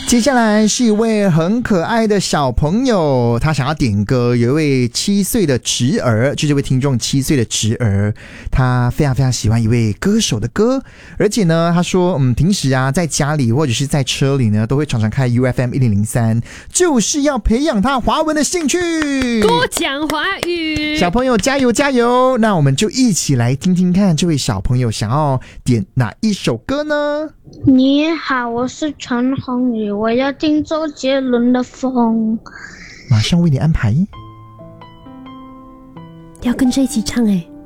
接下来是一位很可爱的小朋友，他想要点歌，有一位7岁的侄儿，就这位听众7岁的侄儿，他非常非常喜欢一位歌手的歌，而且呢，他说平时啊在家里或者是在车里呢，都会常常开 UFM 1003，就是要培养他华文的兴趣， 多讲华语。 小朋友加油加油！那我们就一起来听听看，这位小朋友想要点哪一首歌呢？ 你好，我是陈宏宇，我要听周杰伦的《风》。 马上为你安排。 要跟着一起唱哎。